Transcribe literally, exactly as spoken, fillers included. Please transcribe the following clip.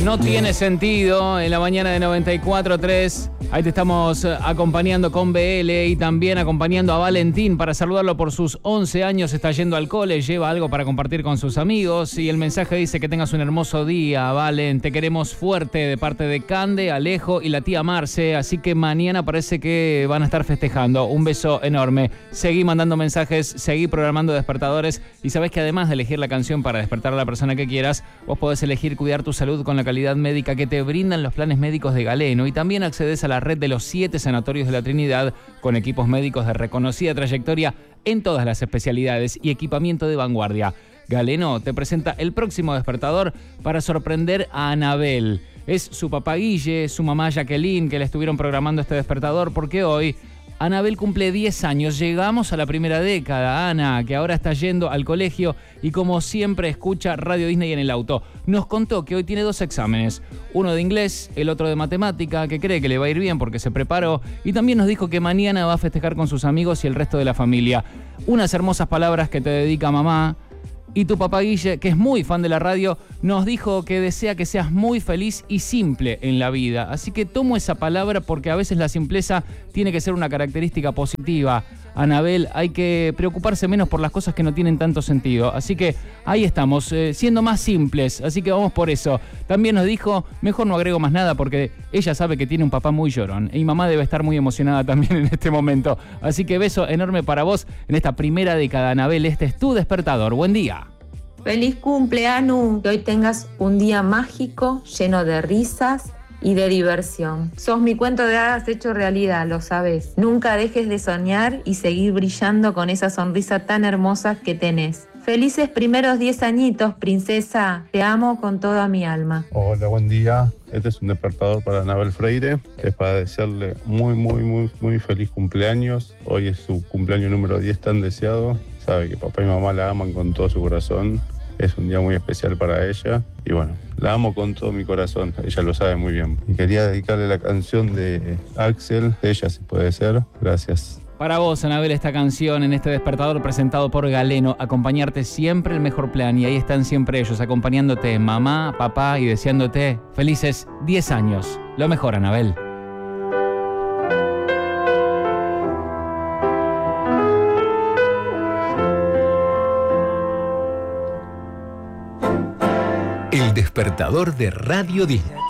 No tiene sentido en la mañana de noventa y cuatro tres. Ahí te estamos acompañando con B L y también acompañando a Valentín para saludarlo por sus once años. Está yendo al cole, lleva algo para compartir con sus amigos y el mensaje dice que tengas un hermoso día, Valen. Te queremos fuerte de parte de Cande, Alejo y la tía Marce. Así que mañana parece que van a estar festejando. Un beso enorme. Seguí mandando mensajes, seguí programando despertadores y sabés que además de elegir la canción para despertar a la persona que quieras, vos podés elegir cuidar tu salud con la calidad médica que te brindan los planes médicos de Galeno y también accedes a la red de los siete sanatorios de la Trinidad con equipos médicos de reconocida trayectoria en todas las especialidades y equipamiento de vanguardia. Galeno te presenta el próximo despertador para sorprender a Anabel. Es su papá Guille, su mamá Jacqueline que le estuvieron programando este despertador porque hoy Anabel cumple diez años. Llegamos a la primera década, Ana, que ahora está yendo al colegio y como siempre escucha Radio Disney en el auto. Nos contó que hoy tiene dos exámenes, uno de inglés, el otro de matemática, que cree que le va a ir bien porque se preparó, y también nos dijo que mañana va a festejar con sus amigos y el resto de la familia. Unas hermosas palabras que te dedica mamá. Y tu papá Guille, que es muy fan de la radio, nos dijo que desea que seas muy feliz y simple en la vida. Así que tomo esa palabra porque a veces la simpleza tiene que ser una característica positiva. Anabel, hay que preocuparse menos por las cosas que no tienen tanto sentido. Así que ahí estamos, eh, siendo más simples. Así que vamos por eso. También nos dijo, mejor no agrego más nada porque ella sabe que tiene un papá muy llorón. Y mamá debe estar muy emocionada también en este momento. Así que beso enorme para vos en esta primera década, Anabel. Este es tu despertador. Buen día. Feliz cumpleaños, que hoy tengas un día mágico, lleno de risas y de diversión. Sos mi cuento de hadas hecho realidad, lo sabes. Nunca dejes de soñar y seguir brillando con esa sonrisa tan hermosa que tenés. Felices primeros diez añitos, princesa. Te amo con toda mi alma. Hola, buen día. Este es un despertador para Anabel Freire. Es para desearle muy, muy, muy, muy feliz cumpleaños. Hoy es su cumpleaños número diez tan deseado. Sabe que papá y mamá la aman con todo su corazón. Es un día muy especial para ella y bueno, la amo con todo mi corazón, ella lo sabe muy bien. Y quería dedicarle la canción de Axel, Ella si puede ser. Gracias. Para vos, Anabel, esta canción en este despertador presentado por Galeno, acompañarte siempre el mejor plan y ahí están siempre ellos, acompañándote mamá, papá y deseándote felices diez años. Lo mejor, Anabel. El despertador de Radio Disney.